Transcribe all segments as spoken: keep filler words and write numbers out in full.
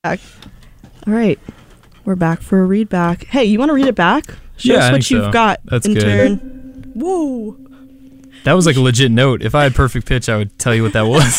All right, we're back for a read back. Hey, you want to read it back? Show yeah, us I what think you've so. got. That's intern. good. Whoa. That was like a legit note. If I had perfect pitch, I would tell you what that was.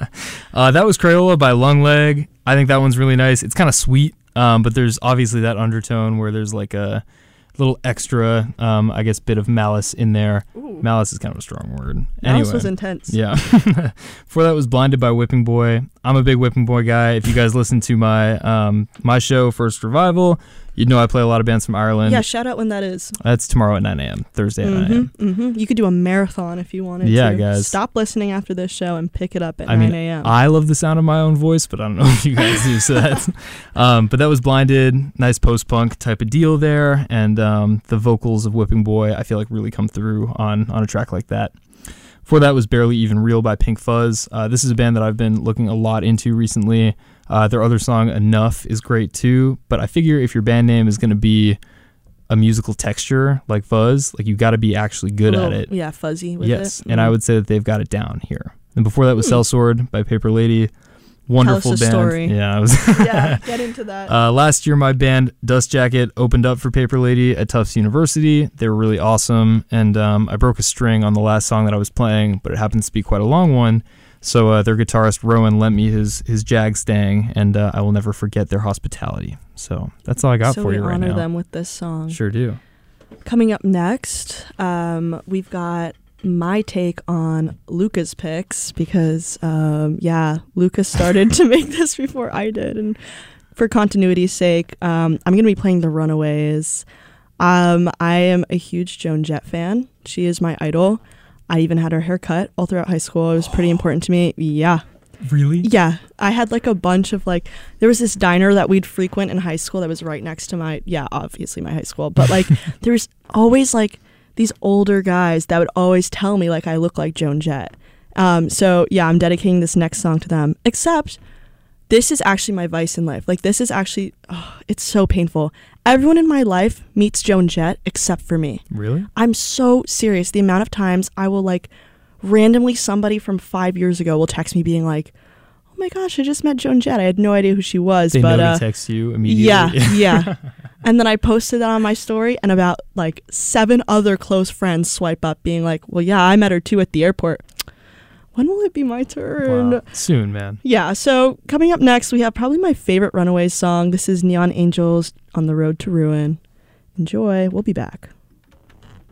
uh, that was Crayola by Lungleg. I think that one's really nice. It's kind of sweet, um, but there's obviously that undertone where there's like a little extra, um, I guess, bit of malice in there. Ooh. Malice is kind of a strong word. Malice Anyway, was intense. Yeah. Before that was Blinded by Whipping Boy. I'm a big Whipping Boy guy. If you guys listen to my um, my show, First Revival, you'd know I play a lot of bands from Ireland. Yeah, shout out when that is. That's tomorrow at nine a.m., Thursday at mm-hmm, nine a.m. Mm-hmm. You could do a marathon if you wanted yeah, to. Yeah, guys. Stop listening after this show and pick it up at I nine mean, a.m. I love the sound of my own voice, but I don't know if you guys do. So that's, um, but that was Blinded. Nice post-punk type of deal there. And um, the vocals of Whipping Boy, I feel like really come through on, on a track like that. Before that was Barely Even Real by Pink Fuzz. Uh, this is a band that I've been looking a lot into recently. Uh, their other song, Enough, is great too. But I figure if your band name is going to be a musical texture like Fuzz, like you got to be actually good little, at it. Yeah, fuzzy with yes, it. Yes, Mm. and I would say that they've got it down here. And before that was Hmm. Cell Sword by Paper Lady. Wonderful Tell us a band. story. Yeah, I was Yeah, get into that. Uh, last year, my band Dust Jacket opened up for Paper Lady at Tufts University. They were really awesome, and um, I broke a string on the last song that I was playing, but it happens to be quite a long one. So uh, their guitarist Rowan lent me his his Jag Stang, and uh, I will never forget their hospitality. So that's all I got so for we you right honor now. them with this song. Sure do. Coming up next, um, we've got my take on Luca's picks because, um, yeah, Luca started to make this before I did. And for continuity's sake, um, I'm going to be playing The Runaways. Um, I am a huge Joan Jett fan. She is my idol. I even had her hair cut all throughout high school. It was pretty important to me. Yeah. Really? Yeah. I had like a bunch of like, there was this diner that we'd frequent in high school that was right next to my, yeah, obviously my high school. But like, there was always like these older guys that would always tell me like I look like Joan Jett. Um, so yeah, I'm dedicating this next song to them. Except this is actually my vice in life. Like this is actually, oh, it's so painful. Everyone in my life meets Joan Jett except for me. Really? I'm so serious. The amount of times I will like randomly somebody from five years ago will text me being like, oh my gosh, I just met Joan Jett. I had no idea who she was. They but know uh, to text you immediately. yeah, yeah. And then I posted that on my story, and about like seven other close friends swipe up being like, well, yeah, I met her too at the airport. When will it be my turn? Wow. Soon, man. Yeah, so coming up next, we have probably my favorite Runaways song. This is Neon Angels on the Road to Ruin. Enjoy. We'll be back.